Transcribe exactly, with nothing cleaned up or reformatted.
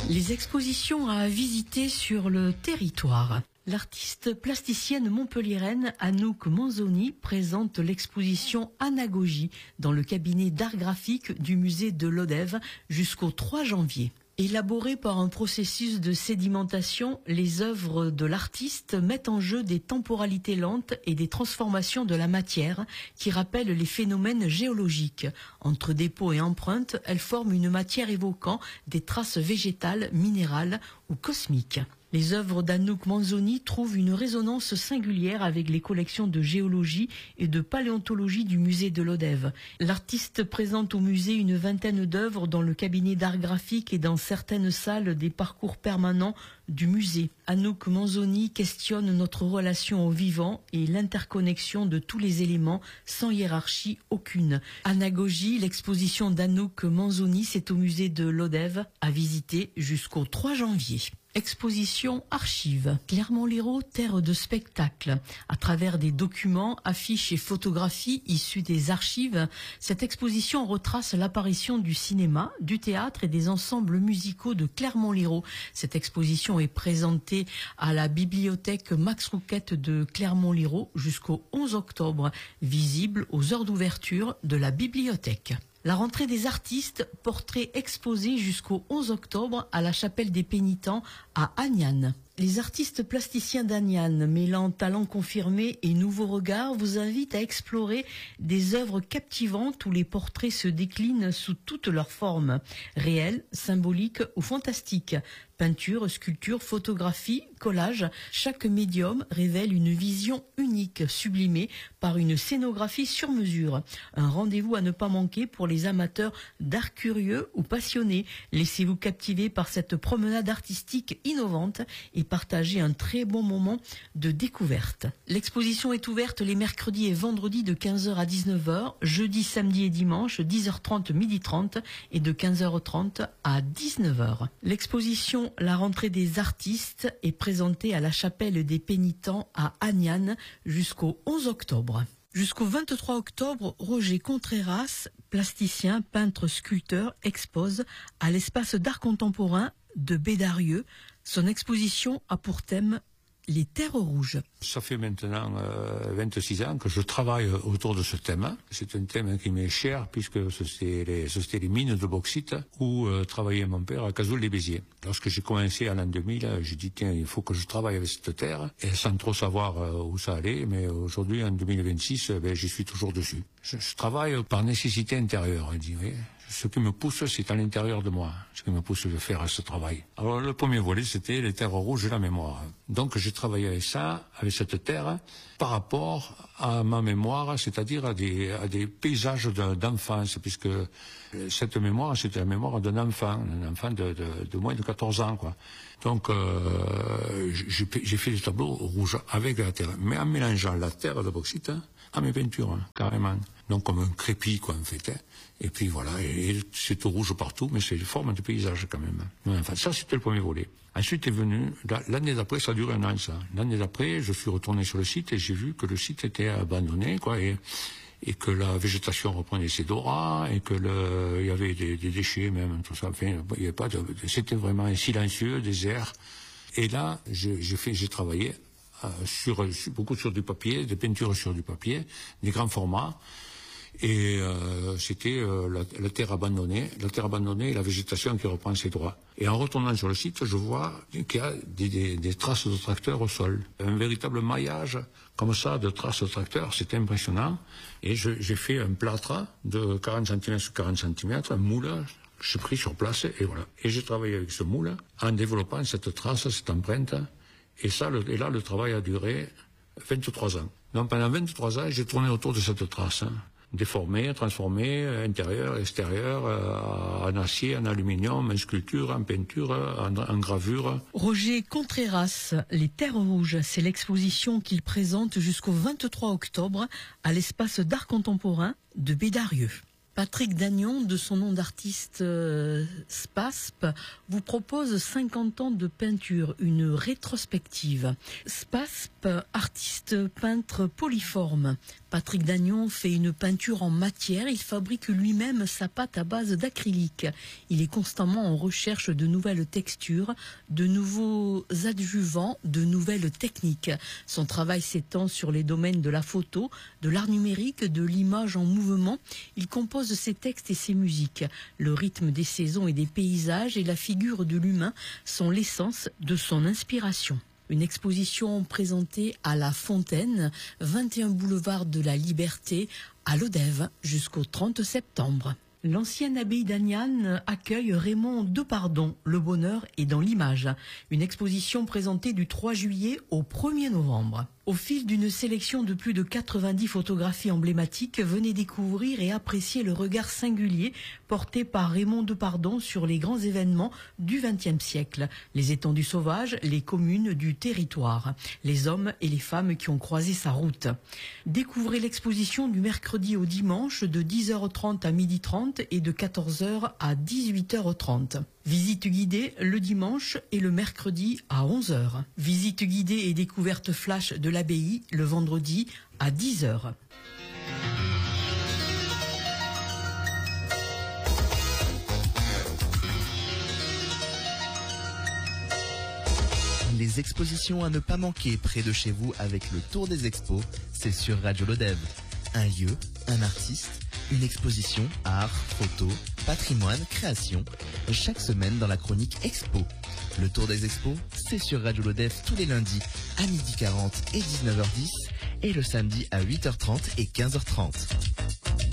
Les expositions à visiter sur le territoire. L'artiste plasticienne montpelliéraine Anouk Manzoni présente l'exposition Anagogie dans le cabinet d'art graphique du musée de Lodève jusqu'au trois janvier. Élaborées par un processus de sédimentation, les œuvres de l'artiste mettent en jeu des temporalités lentes et des transformations de la matière qui rappellent les phénomènes géologiques. Entre dépôt et empreinte, elles forment une matière évoquant des traces végétales, minérales ou cosmiques. Les œuvres d'Anouk Manzoni trouvent une résonance singulière avec les collections de géologie et de paléontologie du musée de Lodève. L'artiste présente au musée une vingtaine d'œuvres dans le cabinet d'art graphique et dans certaines salles des parcours permanents du musée. Anouk Manzoni questionne notre relation au vivant et l'interconnexion de tous les éléments sans hiérarchie aucune. Anagogie, l'exposition d'Anouk Manzoni, c'est au musée de Lodève à visiter jusqu'au trois janvier. Exposition archives. Clermont-Lérault, terre de spectacle. À travers des documents, affiches et photographies issues des archives, cette exposition retrace l'apparition du cinéma, du théâtre et des ensembles musicaux de Clermont-Lérault. Cette exposition est présentée à la bibliothèque Max Rouquette de Clermont-Lérault jusqu'au onze octobre, visible aux heures d'ouverture de la bibliothèque. La rentrée des artistes, portrait exposé jusqu'au onze octobre à la chapelle des Pénitents à Agnan. Les artistes plasticiens d'Agnan, mêlant talent confirmé et nouveaux regards, vous invitent à explorer des œuvres captivantes où les portraits se déclinent sous toutes leurs formes, réelles, symboliques ou fantastiques. Peinture, sculpture, photographie, collage, chaque médium révèle une vision unique, sublimée par une scénographie sur mesure. Un rendez-vous à ne pas manquer pour les amateurs d'art curieux ou passionnés. Laissez-vous captiver par cette promenade artistique innovante et partagez un très bon moment de découverte. L'exposition est ouverte les mercredis et vendredis de quinze heures à dix-neuf heures, jeudi, samedi et dimanche, dix heures trente, midi trente et de quinze heures trente à dix-neuf heures. L'exposition La rentrée des artistes est présentée à la chapelle des Pénitents à Agnan jusqu'au onze octobre. Jusqu'au vingt-trois octobre, Roger Contreras, plasticien, peintre, sculpteur, expose à l'espace d'art contemporain de Bédarieux. Son exposition a pour thème les terres rouges. Ça fait maintenant euh, vingt-six ans que je travaille autour de ce thème. C'est un thème qui m'est cher puisque c'était les, c'était les mines de bauxite où euh, travaillait mon père à Cazoul-les-Béziers. Lorsque j'ai commencé en l'an deux mille, j'ai dit tiens, il faut que je travaille avec cette terre et sans trop savoir euh, où ça allait. Mais aujourd'hui, en deux mille vingt-six, euh, ben, j'y suis toujours dessus. Je, je travaille par nécessité intérieure. Je dis, oui. Ce qui me pousse, c'est à l'intérieur de moi, ce qui me pousse à faire ce travail. Alors le premier volet, c'était les terres rouges et la mémoire. Donc j'ai travaillé avec ça, avec cette terre, par rapport à ma mémoire, c'est-à-dire à des, à des paysages de, d'enfance, puisque cette mémoire, c'était la mémoire d'un enfant, un enfant de, de, de moins de quatorze ans, quoi. Donc euh, j'ai, j'ai fait des tableaux rouges avec la terre, mais en mélangeant la terre de bauxite à mes peintures, hein, carrément. Donc comme un crépi, quoi, en fait. Hein. Et puis voilà, et, et c'est tout rouge partout, mais c'est une forme de paysage quand même. Enfin, ça c'était le premier volet. Ensuite est venu, l'année d'après, ça a duré un an, ça. L'année d'après, je suis retourné sur le site et j'ai vu que le site était abandonné, quoi, et, et que la végétation reprenait ses doras, et que le, il y avait des, des déchets même, tout ça. Enfin, il y avait pas de, c'était vraiment silencieux, désert. Et là, j'ai, j'ai fait, j'ai travaillé euh, sur, sur beaucoup sur du papier, des peintures sur du papier, des grands formats. Et euh, c'était euh, la, la terre abandonnée, la terre abandonnée et la végétation qui reprend ses droits. Et en retournant sur le site, je vois qu'il y a des, des, des traces de tracteurs au sol. Un véritable maillage comme ça de traces de tracteurs, c'était impressionnant. Et je, j'ai fait un plâtre de quarante centimètres sur quarante centimètres, un moule, j'ai pris sur place et voilà. Et j'ai travaillé avec ce moule en développant cette trace, cette empreinte. Et ça, le, et là, le travail a duré vingt-trois ans. Donc pendant vingt-trois ans, j'ai tourné autour de cette trace. Hein. Déformé, transformé, intérieur, extérieur, euh, en acier, en aluminium, en sculpture, en peinture, en, en gravure. Roger Contreras, Les Terres Rouges, c'est l'exposition qu'il présente jusqu'au vingt-trois octobre à l'espace d'art contemporain de Bédarieux. Patrick Dagnon, de son nom d'artiste euh, Spasp, vous propose cinquante ans de peinture, une rétrospective. Spasp, artiste peintre polyforme. Patrick Dagnon fait une peinture en matière. Il fabrique lui-même sa pâte à base d'acrylique. Il est constamment en recherche de nouvelles textures, de nouveaux adjuvants, de nouvelles techniques. Son travail s'étend sur les domaines de la photo, de l'art numérique, de l'image en mouvement. Il compose ses textes et ses musiques. Le rythme des saisons et des paysages et la figure de l'humain sont l'essence de son inspiration. Une exposition présentée à La Fontaine, vingt et un boulevard de la Liberté, à Lodève, jusqu'au trente septembre. L'ancienne abbaye d'Agnan accueille Raymond Depardon, Le bonheur est dans l'image. Une exposition présentée du trois juillet au premier novembre. Au fil d'une sélection de plus de quatre-vingt-dix photographies emblématiques, venez découvrir et apprécier le regard singulier porté par Raymond Depardon sur les grands événements du vingtième siècle. Les étendues sauvages, les communes du territoire, les hommes et les femmes qui ont croisé sa route. Découvrez l'exposition du mercredi au dimanche de dix heures trente à midi trente et de quatorze heures à dix-huit heures trente. Visite guidée le dimanche et le mercredi à onze heures. Visite guidée et découverte flash de l'abbaye le vendredi à dix heures. Les expositions à ne pas manquer près de chez vous avec le Tour des Expos, c'est sur Radio Lodève. Un lieu, un artiste, une exposition, art, photo, patrimoine, création, chaque semaine dans la chronique Expo. Le Tour des Expos, c'est sur Radio Lodève tous les lundis à midi quarante et dix-neuf heures dix et le samedi à huit heures trente et quinze heures trente.